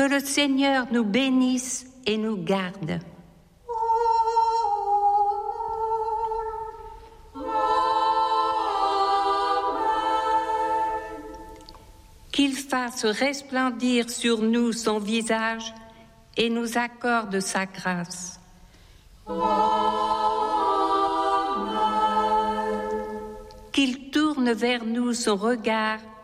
Que le Seigneur nous bénisse et nous garde. Qu'il fasse resplendir sur nous son visage et nous accorde sa grâce. Qu'il tourne vers nous son regard